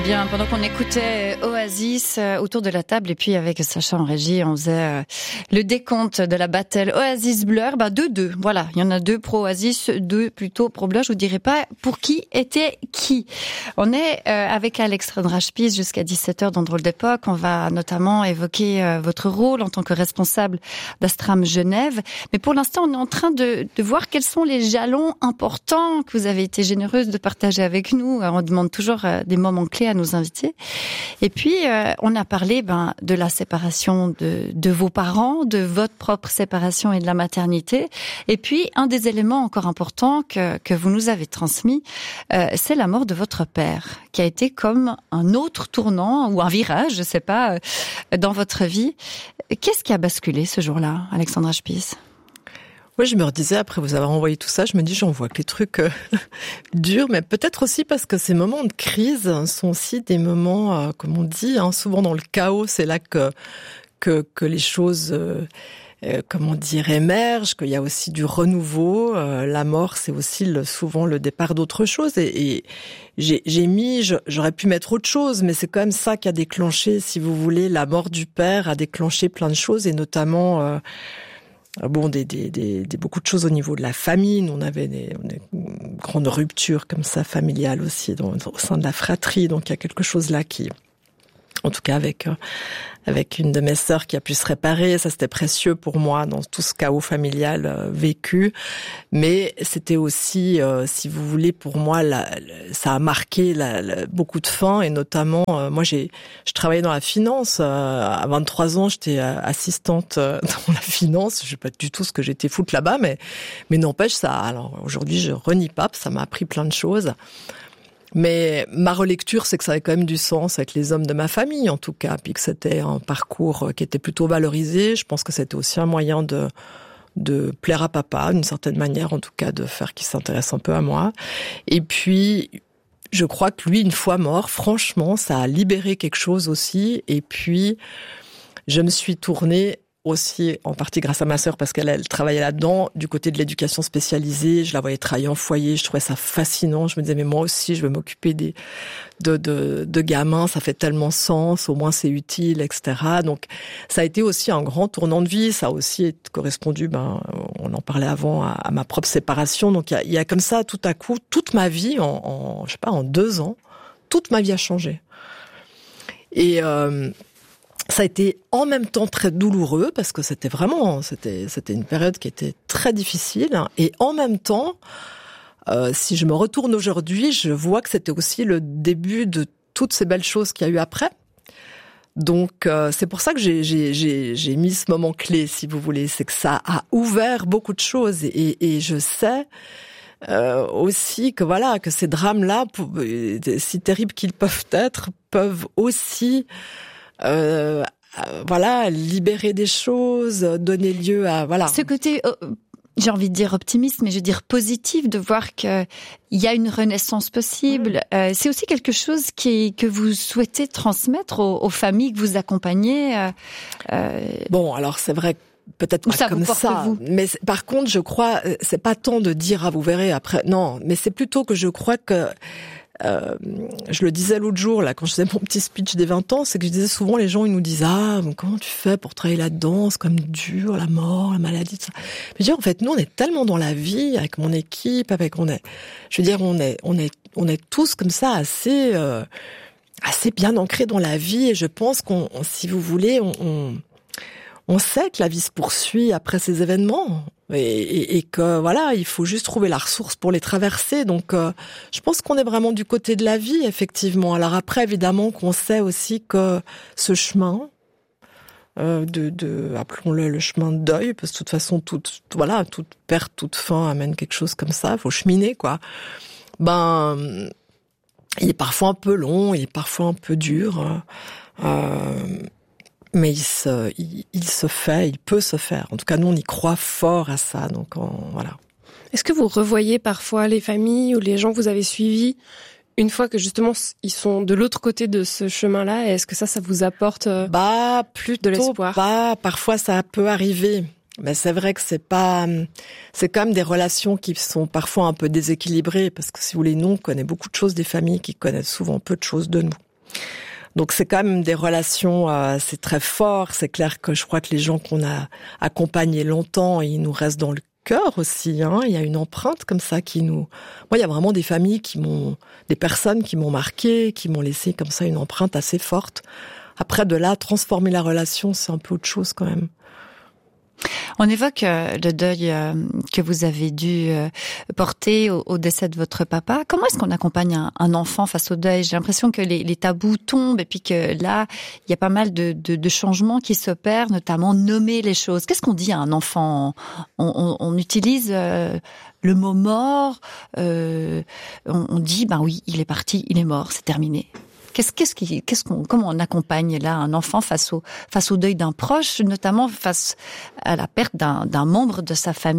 Bien, pendant qu'on écoutait Oasis autour de la table et puis avec Sacha en régie, on faisait le décompte de la battle Oasis Blur, 2-2. Voilà, il y en a 2 pro Oasis, 2 plutôt pro Blur. Je vous dirai pas pour qui était qui. On est avec Alex Rendrachpis jusqu'à 17h dans Drôle d'époque. On va notamment évoquer votre rôle en tant que responsable d'Astram Genève. Mais pour l'instant, on est en train de voir quels sont les jalons importants que vous avez été généreuse de partager avec nous. On demande toujours des moments clés à nos invités. Et puis, on a parlé de la séparation de vos parents, de votre propre séparation et de la maternité. Et puis, un des éléments encore importants que vous nous avez transmis, c'est la mort de votre père, qui a été comme un autre tournant ou un virage, je sais pas, dans votre vie. Qu'est-ce qui a basculé ce jour-là, Alex Rendrachpis ? Oui, je me redisais, après vous avoir envoyé tout ça, je me dis, j'en vois que les trucs durs, mais peut-être aussi parce que ces moments de crise sont aussi des moments, comme on dit, souvent dans le chaos, c'est là que les choses, émergent, qu'il y a aussi du renouveau. La mort, c'est aussi souvent le départ d'autre chose. Et j'aurais pu mettre autre chose, mais c'est quand même ça qui a déclenché, si vous voulez, la mort du père a déclenché plein de choses, et notamment... beaucoup de choses au niveau de la famille. Nous, on avait une grande rupture comme ça familiale aussi au sein de la fratrie. Donc il y a quelque chose là qui, en tout cas avec une de mes sœurs qui a pu se réparer, ça c'était précieux pour moi dans tout ce chaos familial vécu. Mais c'était aussi, si vous voulez, pour moi, ça a marqué beaucoup de fins, et notamment, moi je travaillais dans la finance. À 23 ans, j'étais assistante dans la finance. Je sais pas du tout ce que j'étais foutre là-bas, mais n'empêche ça. Alors aujourd'hui, je renie pas, ça m'a appris plein de choses. Mais ma relecture, c'est que ça avait quand même du sens avec les hommes de ma famille, en tout cas, puis que c'était un parcours qui était plutôt valorisé. Je pense que c'était aussi un moyen de plaire à papa, d'une certaine manière, en tout cas, de faire qu'il s'intéresse un peu à moi. Et puis, je crois que lui, une fois mort, franchement, ça a libéré quelque chose aussi. Et puis, je me suis tournée aussi, en partie grâce à ma sœur, parce qu'elle travaillait là-dedans, du côté de l'éducation spécialisée. Je la voyais travailler en foyer, je trouvais ça fascinant. Je me disais, mais moi aussi, je veux m'occuper de gamins, ça fait tellement sens, au moins c'est utile, etc. Donc, ça a été aussi un grand tournant de vie. Ça a aussi correspondu, on en parlait avant, à ma propre séparation. Donc, il y a comme ça, tout à coup, toute ma vie, en 2 ans, toute ma vie a changé. Et, ça a été en même temps très douloureux, parce que c'était une période qui était très difficile. Et en même temps, si je me retourne aujourd'hui, je vois que c'était aussi le début de toutes ces belles choses qu'il y a eu après. Donc, c'est pour ça que j'ai mis ce moment clé, si vous voulez. C'est que ça a ouvert beaucoup de choses. Et je sais aussi que ces drames-là, si terribles qu'ils peuvent être, peuvent aussi... libérer des choses, donner lieu à... Ce côté, j'ai envie de dire optimiste, mais je veux dire positif, de voir qu'il y a une renaissance possible. C'est aussi quelque chose que vous souhaitez transmettre aux familles que vous accompagnez. Bon, alors c'est vrai que peut-être pas comme ça, mais par contre, je crois, c'est pas tant de dire, vous verrez après, non, mais c'est plutôt que je crois que je le disais l'autre jour, là, quand je faisais mon petit speech des 20 ans, c'est que je disais souvent, les gens, ils nous disent, comment tu fais pour travailler là-dedans? C'est comme dur, la mort, la maladie, tout ça. Mais je veux dire, en fait, nous, on est tellement dans la vie, avec mon équipe, on est tous comme ça, assez bien ancrés dans la vie, et je pense si vous voulez, on sait que la vie se poursuit après ces événements. Et que il faut juste trouver la ressource pour les traverser. Donc je pense qu'on est vraiment du côté de la vie, effectivement. Alors après, évidemment, qu'on sait aussi que ce chemin appelons-le le chemin de deuil, parce que de toute façon toute perte, toute fin amène quelque chose comme ça, faut cheminer, quoi. Il est parfois un peu long, il est parfois un peu dur. Mais il peut se faire. En tout cas, nous, on y croit fort à ça. Donc, voilà. Est-ce que vous revoyez parfois les familles ou les gens que vous avez suivis une fois que justement ils sont de l'autre côté de ce chemin-là? Est-ce que ça vous apporte plutôt de l'espoir? Parfois, ça peut arriver. Mais c'est vrai que c'est quand même des relations qui sont parfois un peu déséquilibrées, parce que si vous voulez, nous, on connaît beaucoup de choses des familles qui connaissent souvent peu de choses de nous. Donc c'est quand même des relations, c'est très fort. C'est clair que je crois que les gens qu'on a accompagnés longtemps, ils nous restent dans le cœur aussi. Hein. Il y a une empreinte comme ça qui nous... Moi, il y a vraiment des familles des personnes qui m'ont marqué, qui m'ont laissé comme ça une empreinte assez forte. Après, de là, transformer la relation, c'est un peu autre chose quand même. On évoque le deuil que vous avez dû porter au décès de votre papa. Comment est-ce qu'on accompagne un enfant face au deuil ? J'ai l'impression que les tabous tombent et puis que là, il y a pas mal de changements qui s'opèrent, notamment nommer les choses. Qu'est-ce qu'on dit à un enfant ? On utilise le mot mort. On dit, ben oui, il est parti, il est mort, c'est terminé. Comment on accompagne là un enfant face au deuil d'un proche, notamment face à la perte d'un membre de sa famille ?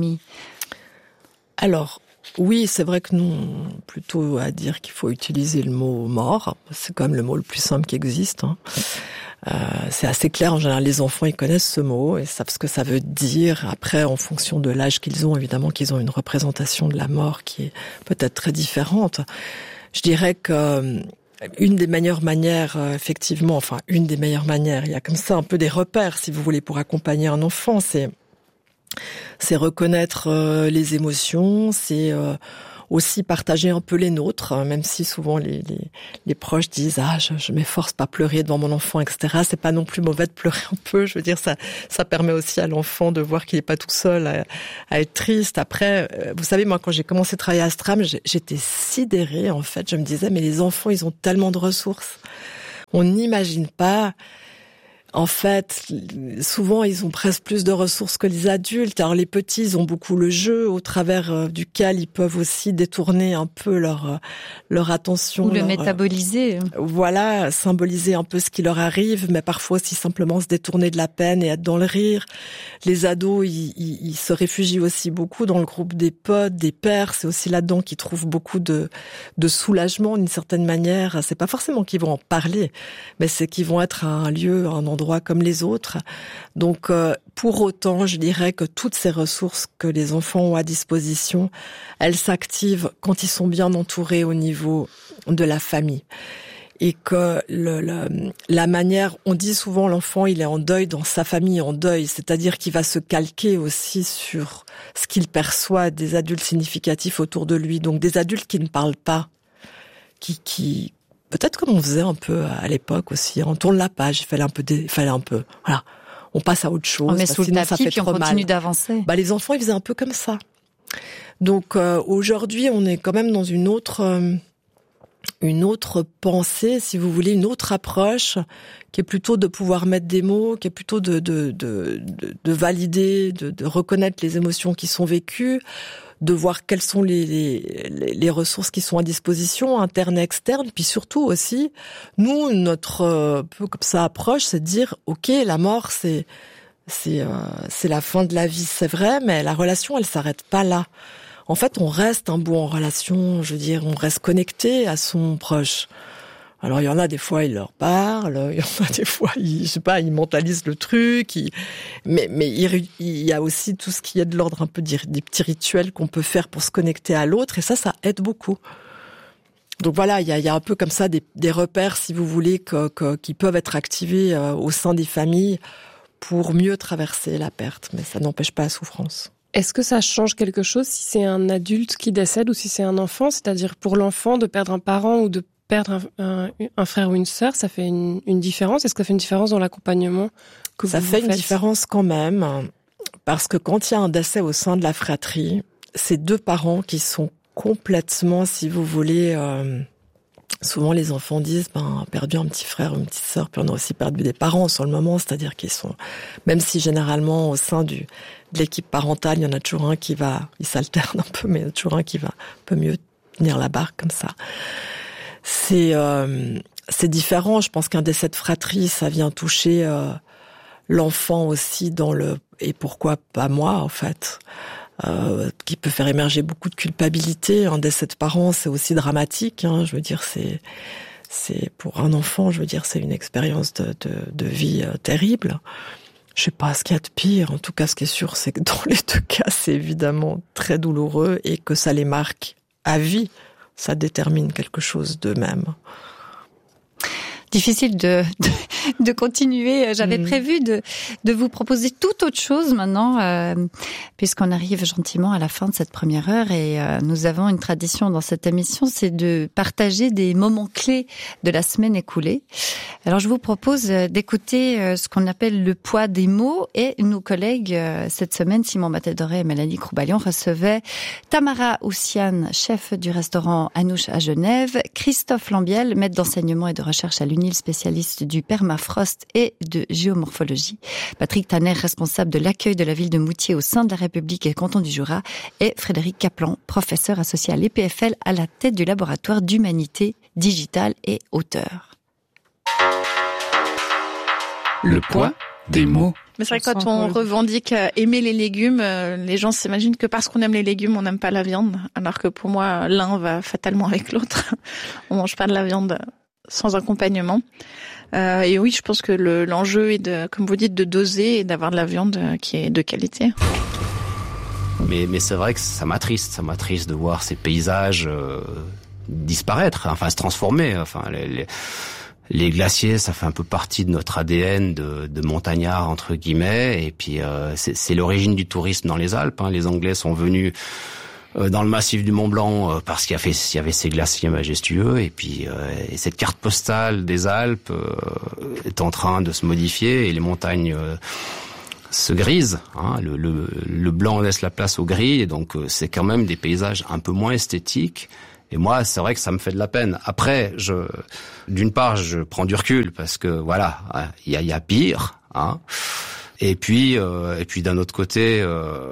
Alors, oui, c'est vrai que nous, plutôt à dire qu'il faut utiliser le mot mort, c'est quand même le mot le plus simple qui existe. Hein. C'est assez clair, en général, les enfants, ils connaissent ce mot et savent ce que ça veut dire. Après, en fonction de l'âge qu'ils ont, évidemment qu'ils ont une représentation de la mort qui est peut-être très différente. Je dirais que une des meilleures manières, effectivement, il y a comme ça un peu des repères, si vous voulez, pour accompagner un enfant, c'est reconnaître les émotions, c'est aussi partager un peu les nôtres, même si souvent les proches disent je m'efforce pas à pleurer devant mon enfant, etc. C'est pas non plus mauvais de pleurer un peu. Je veux dire, ça permet aussi à l'enfant de voir qu'il est pas tout seul à être triste. Après, vous savez, moi, quand j'ai commencé à travailler à Stram, j'étais sidérée, en fait. Je me disais, mais les enfants, ils ont tellement de ressources. On n'imagine pas. En fait, souvent, ils ont presque plus de ressources que les adultes. Alors, les petits, ils ont beaucoup le jeu, au travers duquel ils peuvent aussi détourner un peu leur attention. Ou le métaboliser. Voilà, symboliser un peu ce qui leur arrive, mais parfois aussi simplement se détourner de la peine et être dans le rire. Les ados, ils se réfugient aussi beaucoup dans le groupe des potes, des pères. C'est aussi là-dedans qu'ils trouvent beaucoup de soulagement, d'une certaine manière. C'est pas forcément qu'ils vont en parler, mais c'est qu'ils vont être à un endroit comme les autres. Donc, pour autant, je dirais que toutes ces ressources que les enfants ont à disposition, elles s'activent quand ils sont bien entourés au niveau de la famille. Et que la manière, on dit souvent l'enfant, il est en deuil dans sa famille, en deuil, c'est-à-dire qu'il va se calquer aussi sur ce qu'il perçoit des adultes significatifs autour de lui. Donc, des adultes qui ne parlent pas, qui peut-être comme on faisait un peu à l'époque aussi, on tourne la page, il fallait un peu, voilà, on passe à autre chose. On met sous le tapis puis on continue d'avancer. Les enfants, ils faisaient un peu comme ça. Donc aujourd'hui, on est quand même dans une autre pensée, si vous voulez, une autre approche, qui est plutôt de pouvoir mettre des mots, qui est plutôt de valider, de reconnaître les émotions qui sont vécues, de voir quelles sont les ressources qui sont à disposition, internes et externes, puis surtout aussi, nous, notre peu comme ça approche, c'est de dire, ok, la mort, c'est la fin de la vie, c'est vrai, mais la relation, elle s'arrête pas là. En fait, on reste un bout en relation, je veux dire, on reste connecté à son proche. Alors, il y en a des fois, il leur parle, il y en a des fois, ils mentalisent le truc, mais il y a aussi tout ce qui est de l'ordre un peu des petits rituels qu'on peut faire pour se connecter à l'autre, et ça aide beaucoup. Donc voilà, il y a un peu comme ça des repères, si vous voulez, qui peuvent être activés au sein des familles pour mieux traverser la perte, mais ça n'empêche pas la souffrance. Est-ce que ça change quelque chose si c'est un adulte qui décède ou si c'est un enfant ? C'est-à-dire pour l'enfant, de perdre un parent ou de perdre un frère ou une sœur, ça fait une différence ? Est-ce que ça fait une différence dans l'accompagnement que vous faites ? Ça fait une différence quand même, parce que quand il y a un décès au sein de la fratrie, c'est deux parents qui sont complètement, si vous voulez... Souvent, les enfants disent, perdu un petit frère ou une petite sœur, puis on a aussi perdu des parents sur le moment, c'est-à-dire qu'ils sont, même si généralement au sein de l'équipe parentale, il y en a toujours un il s'alterne un peu, mais il y en a toujours un qui va un peu mieux tenir la barre comme ça. C'est différent. Je pense qu'un décès de fratrie, ça vient toucher l'enfant aussi et pourquoi pas moi en fait. Qui peut faire émerger beaucoup de culpabilité. Un décès de parents, c'est aussi dramatique. Hein, je veux dire, c'est pour un enfant, je veux dire, c'est une expérience de vie terrible. Je sais pas ce qu'il y a de pire. En tout cas, ce qui est sûr, c'est que dans les deux cas, c'est évidemment très douloureux et que ça les marque à vie. Ça détermine quelque chose d'eux-mêmes. difficile de continuer. J'avais prévu de vous proposer tout autre chose maintenant, puisqu'on arrive gentiment à la fin de cette première heure et nous avons une tradition dans cette émission, c'est de partager des moments clés de la semaine écoulée. Alors je vous propose d'écouter ce qu'on appelle le poids des mots et nos collègues cette semaine, Simon Matadoré et Mélanie Croubalion, recevaient Tamara Oussiane, chef du restaurant Anouche à Genève, Christophe Lambiel, maître d'enseignement et de recherche à l'UNIL, spécialiste du permafrost et de géomorphologie, Patrick Tanner, responsable de l'accueil de la ville de Moutier au sein de la République et canton du Jura, et Frédéric Kaplan, professeur associé à l'EPFL à la tête du laboratoire d'humanité digitale et auteur. Le poids des mots. Mais c'est vrai que quand on revendique aimer les légumes, les gens s'imaginent que parce qu'on aime les légumes, on n'aime pas la viande. Alors que pour moi, l'un va fatalement avec l'autre. On mange pas de la viande sans accompagnement. Et oui, je pense que l'enjeu est de, comme vous dites, de doser et d'avoir de la viande qui est de qualité. Mais c'est vrai que ça m'attriste de voir ces paysages disparaître, enfin se transformer. Enfin, les glaciers, ça fait un peu partie de notre ADN de montagnard entre guillemets. Et puis c'est l'origine du tourisme dans les Alpes. Les Anglais sont venus dans le massif du Mont Blanc parce qu'il y avait ces glaciers majestueux. Et puis et cette carte postale des Alpes est en train de se modifier et les montagnes se grisent. Le blanc laisse la place au gris et donc c'est quand même des paysages un peu moins esthétiques. Et moi, c'est vrai que ça me fait de la peine. Après, d'une part, je prends du recul parce que voilà, il y a pire, Et puis d'un autre côté,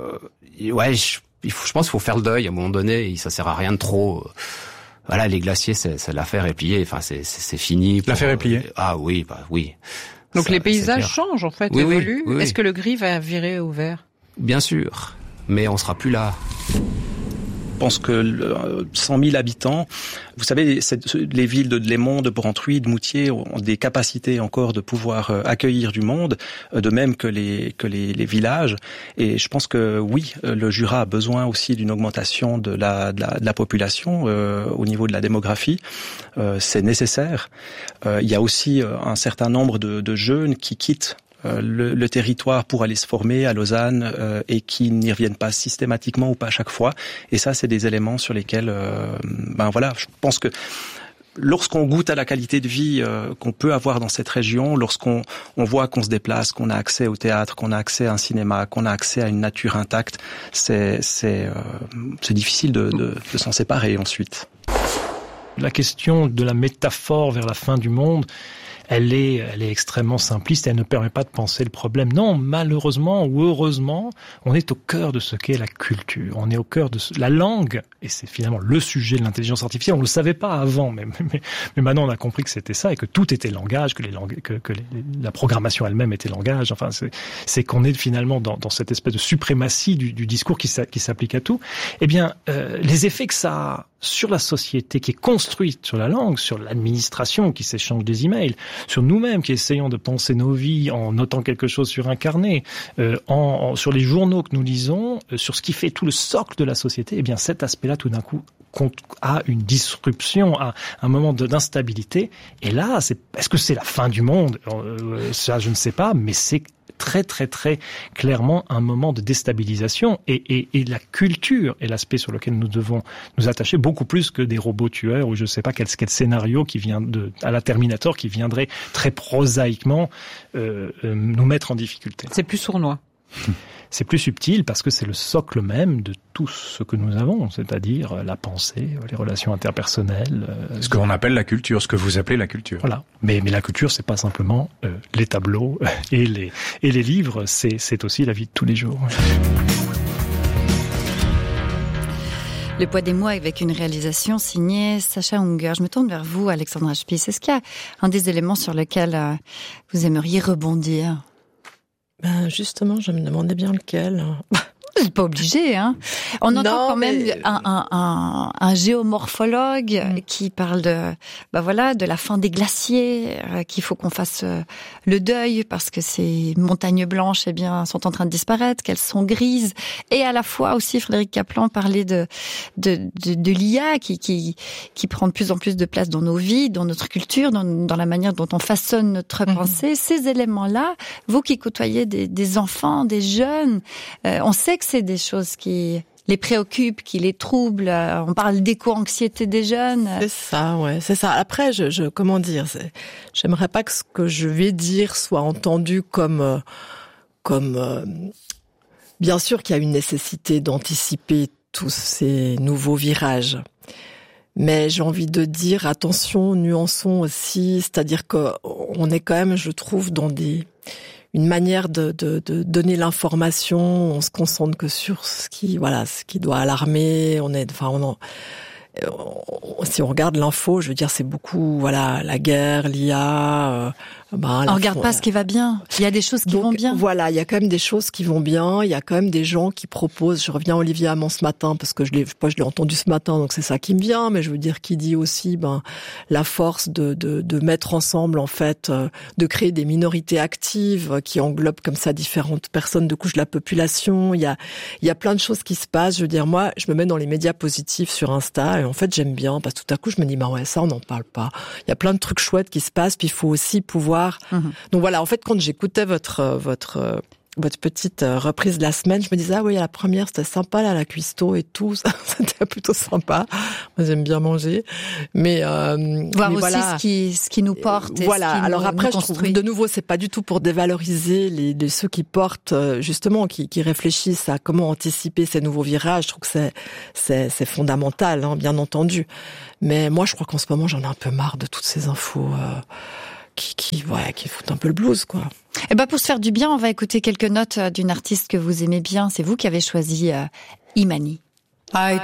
je pense qu'il faut faire le deuil à un moment donné. Ça sert à rien de trop. Voilà, les glaciers, c'est l'affaire est pliée. Enfin, c'est fini. L'affaire est pliée. Ah oui, oui. Donc les paysages changent en fait, évoluent. Oui. Est-ce que le gris va virer au vert? Bien sûr, mais on sera plus là. Je pense que 100 000 habitants, vous savez, les villes de Lémont, de Brantruy, de Moutier ont des capacités encore de pouvoir accueillir du monde, de même que les villages. Et je pense que oui, le Jura a besoin aussi d'une augmentation de la population au niveau de la démographie. C'est nécessaire. Il y a aussi un certain nombre de jeunes qui quittent le territoire pour aller se former à Lausanne et qui n'y reviennent pas systématiquement ou pas à chaque fois. Et ça, c'est des éléments sur lesquels, je pense que lorsqu'on goûte à la qualité de vie qu'on peut avoir dans cette région, lorsqu'on voit qu'on se déplace, qu'on a accès au théâtre, qu'on a accès à un cinéma, qu'on a accès à une nature intacte, c'est difficile de s'en séparer ensuite. La question de la métaphore vers la fin du monde, elle est extrêmement simpliste, elle ne permet pas de penser le problème. Non, malheureusement ou heureusement, on est au cœur de ce qu'est la culture. On est au cœur de la langue, et c'est finalement le sujet de l'intelligence artificielle. On ne le savait pas avant, mais maintenant on a compris que c'était ça, et que tout était langage, que la programmation elle-même était langage. Enfin, c'est qu'on est finalement dans cette espèce de suprématie du discours qui s'applique à tout. Eh bien, les effets que ça a sur la société qui est construite sur la langue, sur l'administration qui s'échange des emails, sur nous-mêmes qui essayons de penser nos vies en notant quelque chose sur un carnet, sur les journaux que nous lisons, sur ce qui fait tout le socle de la société, eh bien cet aspect-là tout d'un coup a une disruption, a un moment d'instabilité. Et là, est-ce que c'est la fin du monde ? Ça, je ne sais pas, mais c'est très très très clairement un moment de déstabilisation et la culture est l'aspect sur lequel nous devons nous attacher beaucoup plus que des robots tueurs ou je sais pas quel scénario qui vient à la Terminator qui viendrait très prosaïquement nous mettre en difficulté. C'est plus sournois. C'est plus subtil parce que c'est le socle même de tout ce que nous avons, c'est-à-dire la pensée, les relations interpersonnelles. Ce que l'on appelle la culture, ce que vous appelez la culture. Voilà. Mais la culture, c'est pas simplement les tableaux et les livres, c'est aussi la vie de tous les jours. Le poids des mots avec une réalisation signée Sacha Unger. Je me tourne vers vous, Alexandra Spies. Est-ce qu'il y a un des éléments sur lequel vous aimeriez rebondir ? Justement, je me demandais bien lequel. C'est pas obligé, hein. On entend quand même un géomorphologue qui parle de la fin des glaciers, qu'il faut qu'on fasse le deuil parce que ces montagnes blanches, sont en train de disparaître, qu'elles sont grises. Et à la fois aussi, Frédéric Kaplan parlait de l'IA qui prend de plus en plus de place dans nos vies, dans notre culture, dans la manière dont on façonne notre pensée. Ces éléments-là, vous qui côtoyez des enfants, des jeunes, on sait que c'est des choses qui les préoccupent, qui les troublent. On parle d'éco-anxiété des jeunes. C'est ça, ouais, c'est ça. Après, j'aimerais pas que ce que je vais dire soit entendu comme bien sûr qu'il y a une nécessité d'anticiper tous ces nouveaux virages. Mais j'ai envie de dire, attention, nuançons aussi, c'est-à-dire qu'on est quand même, je trouve, dans une manière de donner l'information, on se concentre que sur ce qui doit alarmer, si on regarde l'info, je veux dire, c'est beaucoup, la guerre, l'IA. On regarde pas ce qui va bien. Il y a des choses qui vont bien. Voilà, il y a quand même des choses qui vont bien. Il y a quand même des gens qui proposent. Je reviens à Olivier Hamon ce matin parce que je l'ai entendu ce matin, donc c'est ça qui me vient. Mais je veux dire, qui dit aussi, la force de mettre ensemble, en fait, de créer des minorités actives qui englobent comme ça différentes personnes de couches de la population. Il y a plein de choses qui se passent. Je veux dire, moi, je me mets dans les médias positifs sur Insta et en fait, j'aime bien parce que tout à coup, je me dis, ça, on n'en parle pas. Il y a plein de trucs chouettes qui se passent. Puis il faut aussi pouvoir. Donc voilà, en fait, quand j'écoutais votre petite reprise de la semaine, je me disais, la première, c'était sympa, la cuistot et tout, ça, c'était plutôt sympa. Moi, j'aime bien manger. Mais, voir aussi ce qui nous porte. Voilà. Alors après, je trouve, de nouveau, c'est pas du tout pour dévaloriser ceux qui portent, justement, qui réfléchissent à comment anticiper ces nouveaux virages. Je trouve que c'est fondamental, hein, bien entendu. Mais moi, je crois qu'en ce moment, j'en ai un peu marre de toutes ces infos, qui foutent un peu le blues, quoi. Et pour se faire du bien, on va écouter quelques notes d'une artiste que vous aimez bien. C'est vous qui avez choisi Imani.